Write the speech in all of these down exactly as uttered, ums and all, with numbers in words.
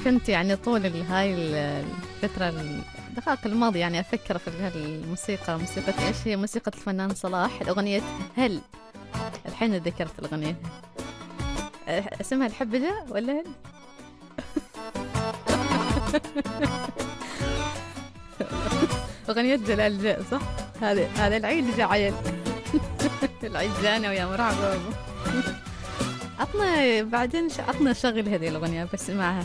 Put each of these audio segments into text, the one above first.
كنت يعني طول ال- هاي ال- الفترة الدقائق الماضية يعني أفكر في الموسيقى. موسيقى إيش هي؟ موسيقى الفنان صلاح، الأغنية هل. الحين ذكرت الأغنية. أه، اسمها الحبجة ولا هل؟ أغنية جلال جاء صح؟ هذا هذا العيد جا عيل. العيد جانا ويا مرحبا. عطنا بعدين ش... عطنا شغل هذه الأغنية بس معها.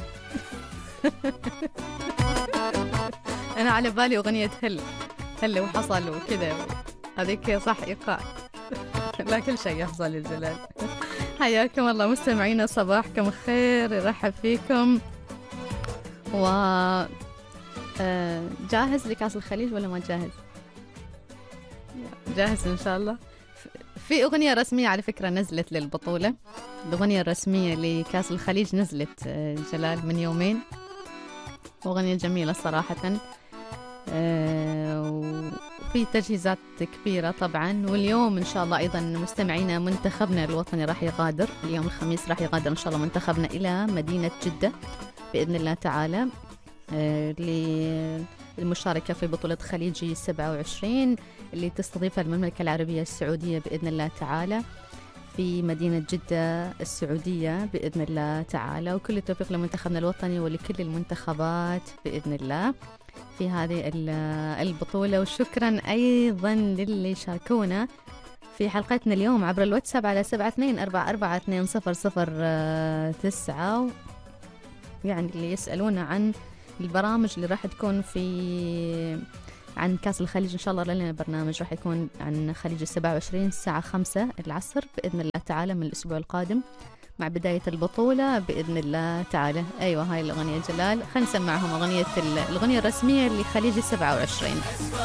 أنا على بالي أغنية هل هل وحصل وكذا. هذيك صح إيقاع. لا كل شيء يحصل يا جلال. حياكم الله مستمعينا، صباحكم خير، يرحب فيكم. و آه، جاهز لكأس الخليج ولا ما جاهز؟ جاهز إن شاء الله. في أغنية رسمية على فكرة نزلت للبطولة. الأغنية الرسمية لكأس الخليج نزلت آه، جلال من يومين. أغنية جميلة صراحة. آه، وفي تجهيزات كبيرة طبعا. واليوم إن شاء الله أيضا مستمعينا منتخبنا الوطني راح يغادر اليوم الخميس، راح يغادر إن شاء الله منتخبنا إلى مدينة جدة بإذن الله تعالى للمشاركة في بطولة خليجي سبعة وعشرين اللي تستضيفها المملكة العربية السعودية بإذن الله تعالى في مدينة جدة السعودية بإذن الله تعالى. وكل التوفيق لمنتخبنا الوطني ولكل المنتخبات بإذن الله في هذه البطولة. وشكرا أيضا للي شاركونا في حلقتنا اليوم عبر الواتساب على سبعة اثنين أربعة أربعة اثنين صفر صفر تسعة، يعني اللي يسألونا عن البرامج اللي راح تكون في عن كأس الخليج. إن شاء الله لنا برنامج راح يكون عن خليج السبعة وعشرين الساعة خمسة العصر بإذن الله تعالى من الأسبوع القادم مع بداية البطولة بإذن الله تعالى. أيوة هاي الأغنية جلال، خلينا نسمعهم أغنية الأغنية الرسمية لخليج السبعة وعشرين.